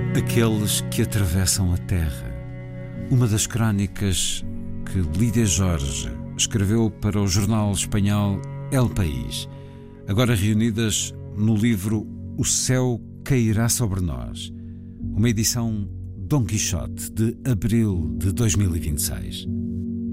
Aqueles que atravessam a terra. Uma das crónicas que Lídia Jorge escreveu para o jornal espanhol El País, agora reunidas no livro O Céu Cairá Sobre Nós, uma edição Dom Quixote de abril de 2026.